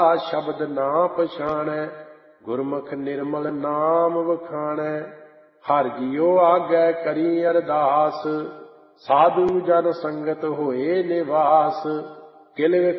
शब्द ना पछाणै, गुरमुख निर्मल नाम वखाणै। हर जियो आगे करी अरदास, साधु जन संगत होए निवास। किल